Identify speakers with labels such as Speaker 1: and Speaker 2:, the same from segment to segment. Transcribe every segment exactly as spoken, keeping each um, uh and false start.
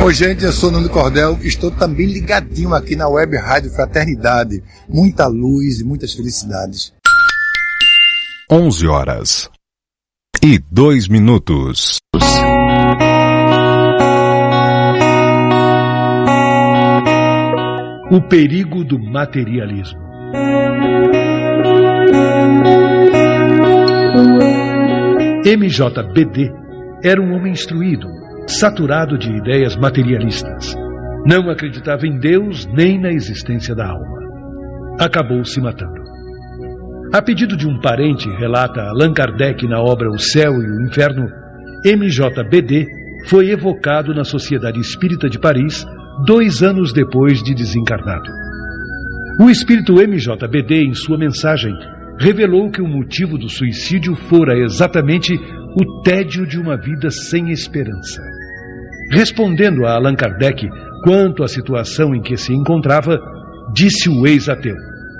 Speaker 1: Oi, gente, eu sou o Nando Cordel, estou também ligadinho aqui na Web Rádio Fraternidade. Muita luz e muitas felicidades.
Speaker 2: onze horas e dois minutos.
Speaker 3: O perigo do materialismo. M J B D era um homem instruído, saturado de ideias materialistas. Não acreditava em Deus nem na existência da alma. Acabou se matando. A pedido de um parente, relata Allan Kardec na obra O Céu e o Inferno, M J B D foi evocado na Sociedade Espírita de Paris dois anos depois de desencarnado. O espírito M J B D, em sua mensagem, revelou que o motivo do suicídio fora exatamente o tédio de uma vida sem esperança. Respondendo a Allan Kardec quanto à situação em que se encontrava, disse o ex-ateu: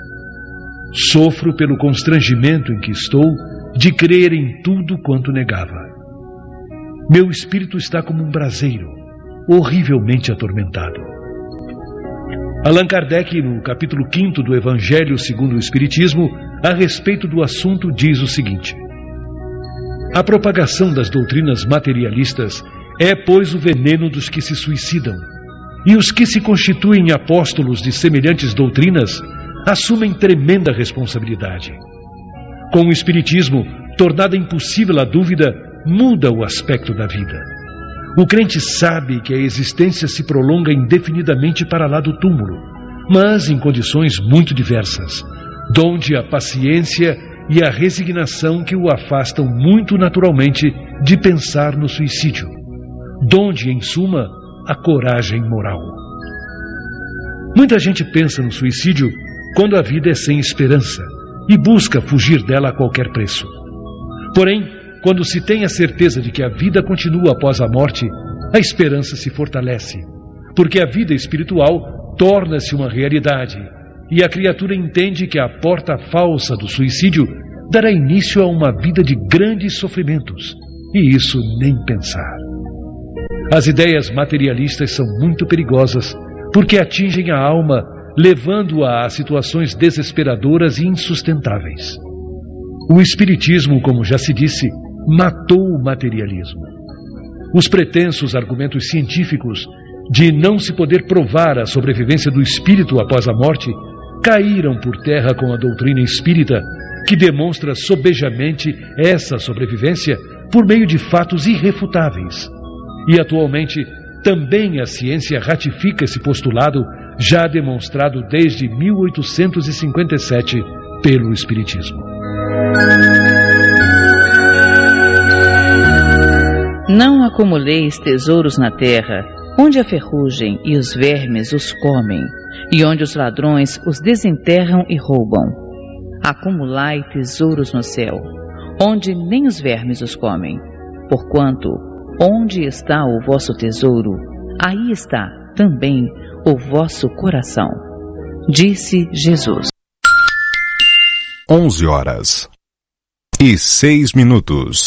Speaker 3: sofro pelo constrangimento em que estou de crer em tudo quanto negava. Meu espírito está como um braseiro, horrivelmente atormentado. Allan Kardec, no capítulo quinto do Evangelho segundo o Espiritismo, a respeito do assunto, diz o seguinte: a propagação das doutrinas materialistas é, pois, o veneno dos que se suicidam, e os que se constituem apóstolos de semelhantes doutrinas assumem tremenda responsabilidade. Com o Espiritismo, tornada impossível a dúvida, muda o aspecto da vida. O crente sabe que a existência se prolonga indefinidamente para lá do túmulo, mas em condições muito diversas, donde a paciência e a resignação que o afastam muito naturalmente de pensar no suicídio, donde, em suma, a coragem moral. Muita gente pensa no suicídio quando a vida é sem esperança e busca fugir dela a qualquer preço. Porém, quando se tem a certeza de que a vida continua após a morte, a esperança se fortalece, porque a vida espiritual torna-se uma realidade e a criatura entende que a porta falsa do suicídio dará início a uma vida de grandes sofrimentos, e isso nem pensar. As ideias materialistas são muito perigosas porque atingem a alma, levando-a a situações desesperadoras e insustentáveis. O Espiritismo, como já se disse, matou o materialismo. Os pretensos argumentos científicos de não se poder provar a sobrevivência do espírito após a morte caíram por terra com a doutrina espírita, que demonstra sobejamente essa sobrevivência por meio de fatos irrefutáveis. E atualmente também a ciência ratifica esse postulado, já demonstrado desde mil oitocentos e cinquenta e sete pelo Espiritismo.
Speaker 4: Não acumuleis tesouros na terra, onde a ferrugem e os vermes os comem, e onde os ladrões os desenterram e roubam. Acumulai tesouros no céu, onde nem os vermes os comem, porquanto, onde está o vosso tesouro, aí está também o vosso coração. Disse Jesus.
Speaker 2: onze horas e seis minutos.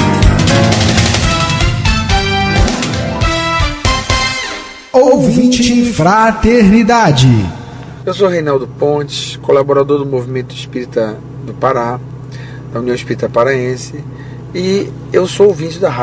Speaker 5: Ouvinte Fraternidade.
Speaker 6: Eu sou Reinaldo Pontes, colaborador do Movimento Espírita do Pará, da União Espírita Paraense, e eu sou ouvinte da rádio.